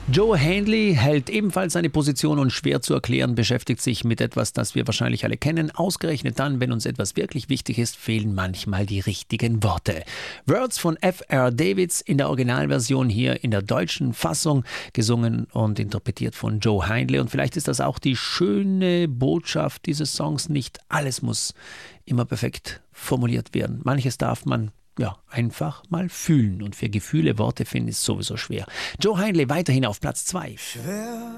Joe Handley hält ebenfalls seine Position und schwer zu erklären, beschäftigt sich mit etwas, das wir wahrscheinlich alle kennen. Ausgerechnet dann, wenn uns etwas wirklich wichtig ist, fehlen manchmal die richtigen Worte. Words von F.R. Davids in der Originalversion, hier in der deutschen Fassung, gesungen und interpretiert von Joe Handley. Und vielleicht ist das auch die schöne Botschaft dieses Songs. Nicht alles muss immer perfekt formuliert werden. Manches darf man einfach mal fühlen. Und für Gefühle Worte finden ist sowieso schwer. Joe Handley weiterhin auf Platz 2.